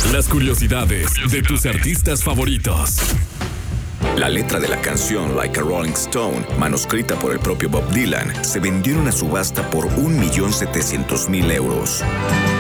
Las curiosidades de tus artistas favoritos. La letra de la canción Like a Rolling Stone, manuscrita por el propio Bob Dylan, se vendió en una subasta por 1.700.000 euros.